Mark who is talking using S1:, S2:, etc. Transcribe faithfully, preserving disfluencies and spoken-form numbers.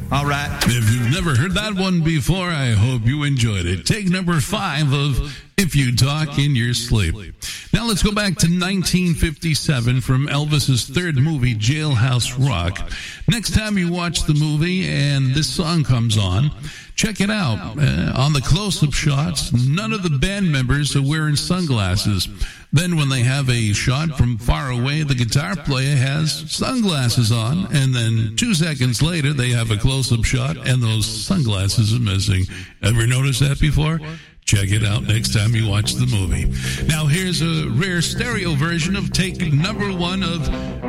S1: All right.
S2: If you've never heard that one before, I hope you enjoyed it. Take number five of If You Talk in Your Sleep. Now let's go back to nineteen fifty-seven from Elvis's third movie, Jailhouse Rock. Next time you watch the movie and this song comes on, check it out. Uh, on the close-up shots, none of the band members are wearing sunglasses. Then when they have a shot from far away, the guitar player has sunglasses on, and then two seconds later, they have a close-up shot, and those sunglasses are missing. Ever noticed that before? Check it out next time you watch the movie. Now here's a rare stereo version of take number one of